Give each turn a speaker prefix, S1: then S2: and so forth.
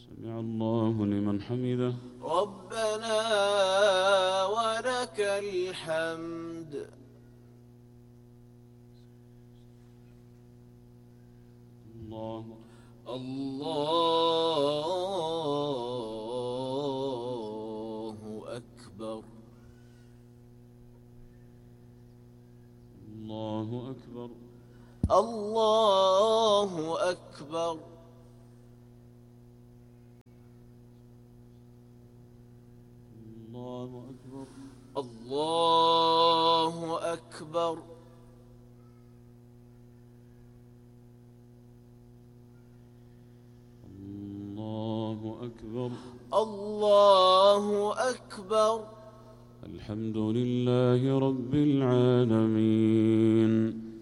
S1: سمع الله لمن حمده.
S2: ربنا ولك الحمد.
S1: الله
S2: أكبر.
S1: الله أكبر.
S2: الله أكبر.
S1: الله أكبر.
S2: الله أكبر.
S1: الله أكبر.
S2: الله أكبر.
S1: الحمد لله رب العالمين.